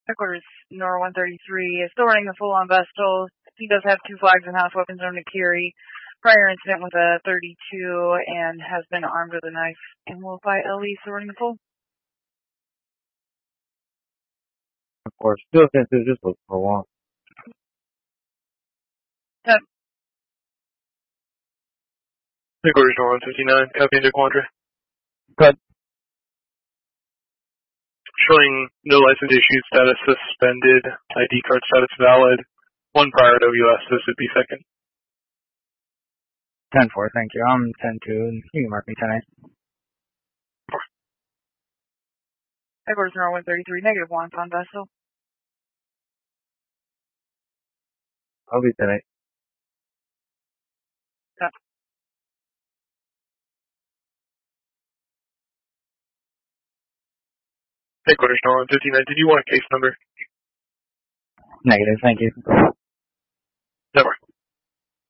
Headquarters, Nora 133 is still running the full on Vestal. He does have 2 flags and house weapons on to carry. Prior incident with a 32 and has been armed with a knife. And we'll fight LE, still running the full. Of course, still sensitive, just look for one. Headquarters, Nora 159, copy into Quandra. Cut. Showing no license issued, status suspended, ID card status valid. 1 prior to WS, this would be second. 10-4, thank you. I'm 10-2, you can mark me 10-8. Headquarters, Nora 133, -1 on Vestal. I'll be 10-8. Cut. Headquarters, Nora 159, did you want a case number? Negative, thank you.